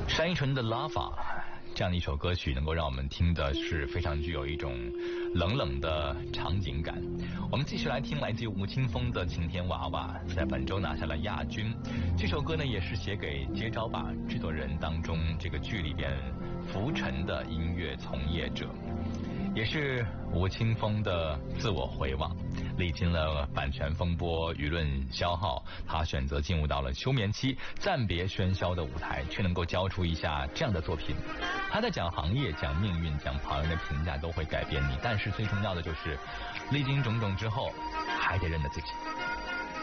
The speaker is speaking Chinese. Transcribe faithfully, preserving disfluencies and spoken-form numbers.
单依纯的《Lava》这样的一首歌曲，能够让我们听的是非常具有一种冷冷的场景感。我们继续来听来自于吴青峰的《晴天娃娃》，在本周拿下了亚军。这首歌呢，也是写给接招吧制作人当中这个剧里边浮沉的音乐从业者，也是吴青峰的自我回望。历经了版权风波、舆论消耗，他选择进入到了休眠期，暂别喧嚣的舞台，却能够交出一下这样的作品。他在讲行业、讲命运、讲旁人的评价都会改变你，但是最重要的就是历经种种之后，还得认得自己。